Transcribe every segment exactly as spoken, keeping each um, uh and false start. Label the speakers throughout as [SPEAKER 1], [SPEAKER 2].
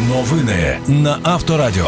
[SPEAKER 1] Новини на Авторадіо.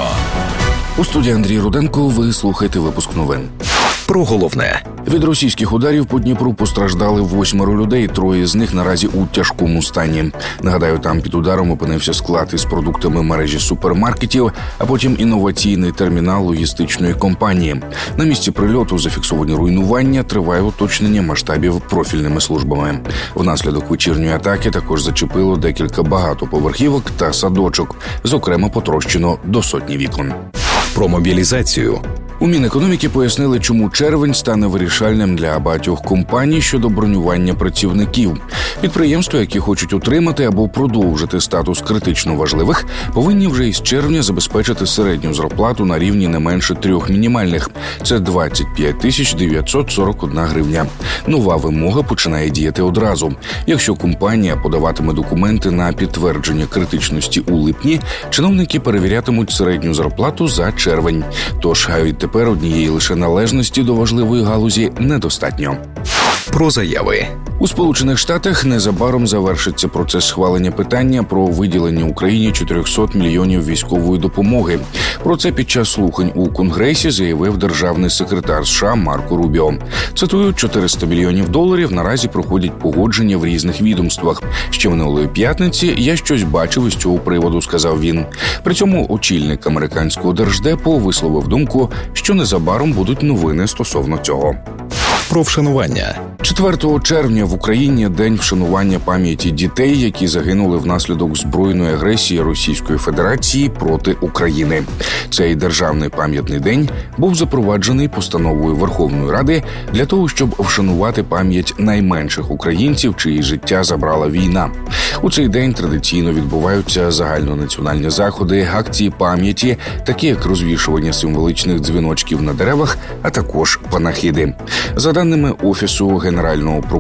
[SPEAKER 2] У студії Андрій Руденко. Ви слухаєте випуск новин.
[SPEAKER 1] Про головне.
[SPEAKER 2] Від російських ударів по Дніпру постраждали восьмеро людей, троє з них наразі у тяжкому стані. Нагадаю, там під ударом опинився склад із продуктами мережі супермаркетів, а потім інноваційний термінал логістичної компанії. На місці прильоту зафіксовані руйнування, триває уточнення масштабів профільними службами. Внаслідок вечірньої атаки також зачепило декілька багатоповерхівок та садочок. Зокрема, потрощено до сотні вікон.
[SPEAKER 1] Про мобілізацію.
[SPEAKER 2] У Мінекономіки пояснили, чому червень стане вирішальним для багатьох компаній щодо бронювання працівників. Підприємства, які хочуть утримати або продовжити статус критично важливих, повинні вже із червня забезпечити середню зарплату на рівні не менше трьох мінімальних. Це двадцять п'ять тисяч дев'ятсот сорок одна гривня. Нова вимога починає діяти одразу. Якщо компанія подаватиме документи на підтвердження критичності у липні, чиновники перевірятимуть середню зарплату за червень. Тож, а відтепер однієї лише належності до важливої галузі недостатньо.
[SPEAKER 1] Про заяви.
[SPEAKER 2] У Сполучених Штатах незабаром завершиться процес схвалення питання про виділення Україні чотириста мільйонів військової допомоги. Про це під час слухань у Конгресі заявив державний секретар США Марко Рубіо. Цитую, чотириста мільйонів доларів наразі проходять погодження в різних відомствах. Ще минулої п'ятниці я щось бачив із цього приводу, сказав він. При цьому очільник американського держдепу висловив думку, що незабаром будуть новини стосовно цього.
[SPEAKER 1] Про вшанування.
[SPEAKER 2] четвертого червня в Україні – День вшанування пам'яті дітей, які загинули внаслідок збройної агресії Російської Федерації проти України. Цей державний пам'ятний день був запроваджений постановою Верховної Ради для того, щоб вшанувати пам'ять найменших українців, чиї життя забрала війна. У цей день традиційно відбуваються загальнонаціональні заходи, акції пам'яті, такі як розвішування символічних дзвіночків на деревах, а також панахиди. За даними Офісу Генерального прокурора,